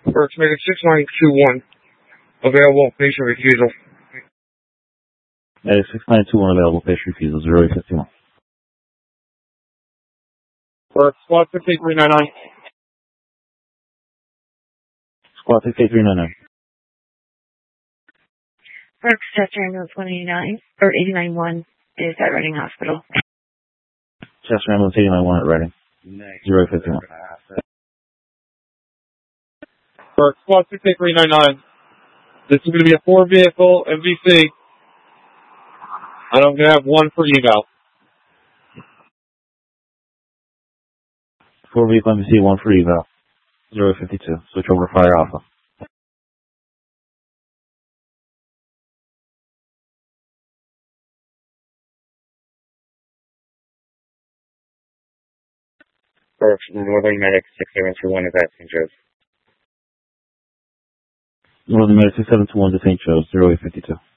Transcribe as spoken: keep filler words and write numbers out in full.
First Medic six nine two one. Available patient refusal. Medic six nine two one available patient refusal, zero eight fifty one. First Squad six eight three nine nine. Squad six eight three nine nine. First Chester Ambulance one eighty-nine, or eighty-nine one is at Reading Hospital. Chester Ambulance eighty-nine one at Reading, zero eight fifty one. First Squad six eight three nine nine. This is going to be a four vehicle M V C. And I'm going to have one for eval. Four vehicle M V C, one for eval. zero fifty two. Switch over Fire Alpha. First Northern Medic six seven two one is at Saint Joe's. Northern Medic six seven two one to Saint Joe's, zero eight fifty two.